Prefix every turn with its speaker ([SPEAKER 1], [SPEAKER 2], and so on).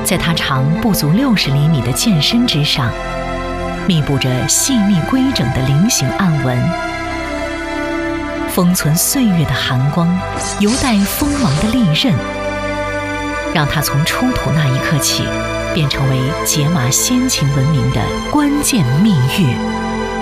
[SPEAKER 1] 在它长不足60厘米的剑身之上，密布着细密规整的菱形暗纹。封存岁月的寒光，犹带锋芒的利刃，让它从出土那一刻起，便成为解码先秦文明的关键秘域。